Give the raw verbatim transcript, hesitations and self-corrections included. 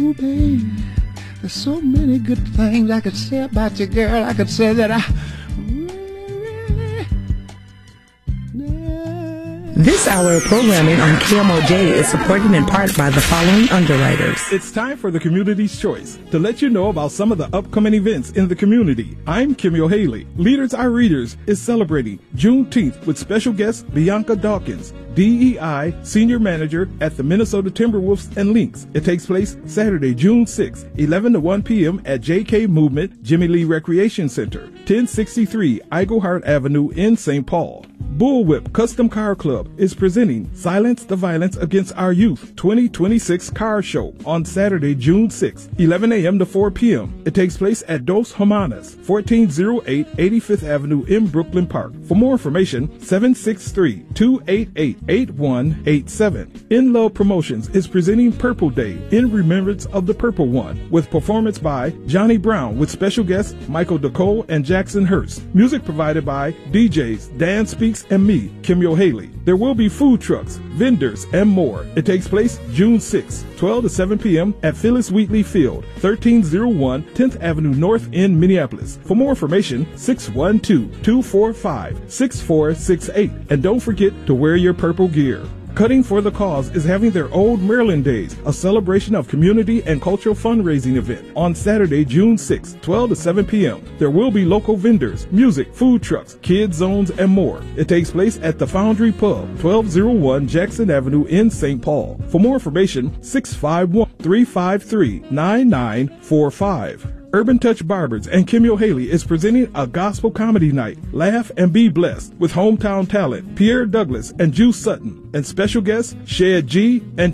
Ooh, baby, there's so many good things I could say about you, girl. I could say that I really, really, This hour of programming on K M O J is supported in part by the following underwriters. It's time for the Community's Choice to let you know about some of the upcoming events in the community. I'm Kimyo Haley. Leaders Are Readers is celebrating Juneteenth with special guest Bianca Dawkins, D E I Senior Manager at the Minnesota Timberwolves and Lynx. It takes place Saturday, June sixth, eleven to one p.m. at J K Movement Jimmy Lee Recreation Center, ten sixty-three Eichelhart Avenue in Saint Paul. Bullwhip Custom Car Club is presenting Silence the Violence Against Our Youth twenty twenty-six Car Show on Saturday, June sixth, eleven a.m. to four p.m. It takes place at Dos Hermanas, fourteen oh eight eighty-fifth Avenue in Brooklyn Park. For more information, seven six three, two eight eight, eight one eight seven. In Love Promotions is presenting Purple Day in remembrance of the Purple One with performance by Johnny Brown with special guests Michael DeCole and Jackson Hurst. Music provided by D Js Dan Speaks and me, Kimyo Haley. There will be food trucks, vendors, and more. It takes place June sixth, twelve to seven p.m. at Phyllis Wheatley Field, thirteen oh one tenth Avenue North in Minneapolis. For more information, six one two, two four five, six four six eight. And don't forget to wear your purple gear. Cutting for the Cause is having their Old Maryland Days, a celebration of community and cultural fundraising event on Saturday, June sixth, twelve to seven p.m. There will be local vendors, music, food trucks, kids zones, and more. It takes place at the Foundry Pub, twelve oh one Jackson Avenue in Saint Paul. For more information, six five one, three five three, nine nine four five. Urban Touch Barbers and Kimyo Haley is presenting a gospel comedy night. Laugh and be blessed with hometown talent Pierre Douglas and Juice Sutton and special guests Shed G and